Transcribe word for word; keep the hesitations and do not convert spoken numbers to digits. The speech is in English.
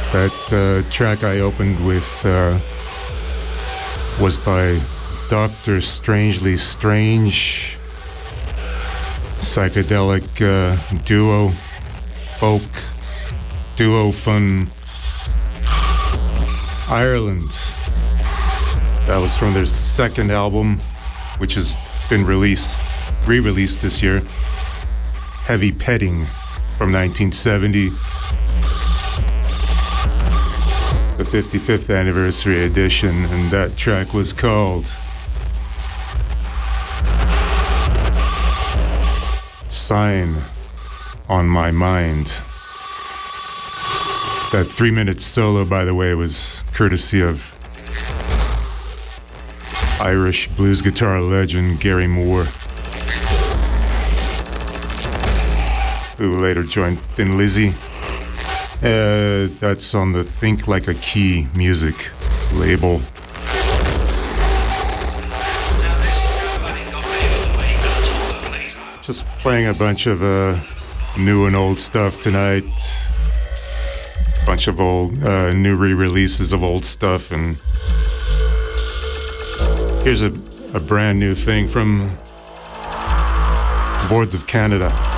That uh, track I opened with uh, was by Doctor Strangely Strange, psychedelic uh, duo, folk duo from Ireland. That was from their second album, which has been released, re-released this year, Heavy Petting from nineteen seventy. The fifty-fifth anniversary edition, and that track was called Sign on My Mind. That three-minute solo, by the way, was courtesy of Irish blues guitar legend Gary Moore, who later joined Thin Lizzy. Uh, that's on the Think Like a Key music label. Just playing a bunch of uh, new and old stuff tonight. Bunch of old, uh, new re-releases of old stuff, and here's a, a brand new thing from Boards of Canada.